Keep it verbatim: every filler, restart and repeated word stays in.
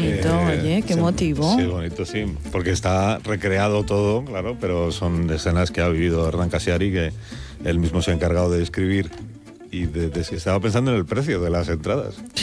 bonito, Eh, oye, qué sí, motivo. Sí, bonito, sí. Porque está recreado todo, claro, pero son escenas que ha vivido Hernán Casiari, que él mismo se ha encargado de escribir. Y de, de, estaba pensando en el precio de las entradas.